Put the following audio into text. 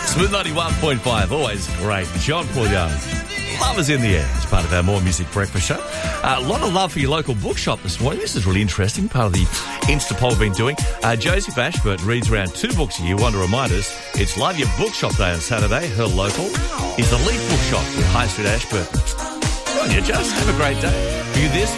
Smooth 91.5, always great. John Paul Young. Love is in the air. It's part of our More Music Breakfast show. A lot of love for your local bookshop this morning. This is really interesting, part of the Insta poll we've been doing. Joseph Ashburton reads around 2 books a year. Want to remind us, it's Love Your Bookshop Day on Saturday. Her local is the Leaf Bookshop in High Street, Ashburton. Good on you, Joseph. Have a great day. For you this